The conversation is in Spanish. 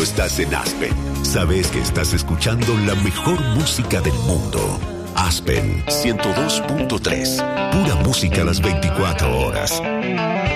Cuando estás en Aspen, sabes que estás escuchando la mejor música del mundo. Aspen 102.3. Pura música a las 24 horas.